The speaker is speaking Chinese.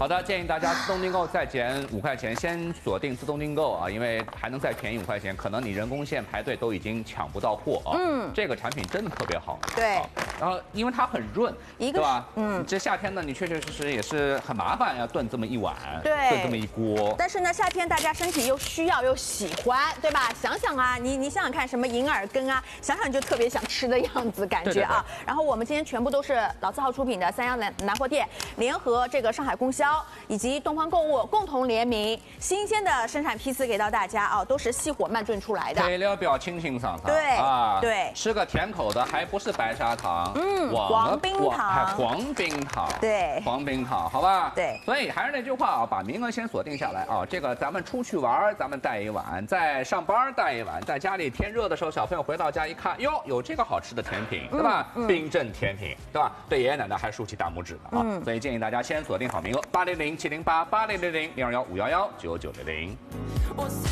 好的，建议大家自动订购再减5块钱，先锁定自动订购啊，因为还能再便宜5块钱，可能你人工线排队都已经抢不到货啊。这个产品真的特别好。 对。 然后因为它很润， 对吧？这夏天呢，你确确实实也是很麻烦，要炖这么一碗， 对， 炖这么一锅。 但是呢，夏天大家身体又需要又喜欢，对吧？想想啊，你想想看，什么银耳羹啊，想想就特别想吃的样子，感觉啊。然后我们今天全部都是老字号出品的三阳南货店联合这个上海供销以及东方购物共同联名，新鲜的生产批次给到大家啊，都是细火慢炖出来的。 配料表清清爽爽。 对啊， 对， 吃个甜口的，还不是白砂糖， 黄冰糖， 黄冰糖， 对， 黄冰糖，好吧？ 对， 所以还是那句话啊，把名额先锁定下来啊。这个咱们出去玩，咱们带一碗；在上班带一碗；在家里天热的时候，小朋友回到家一看，哟，有这个好吃的甜品，对吧？冰镇甜品，对吧？对爷爷奶奶还竖起大拇指呢啊！所以建议大家先锁定好名额，80070880000215119900。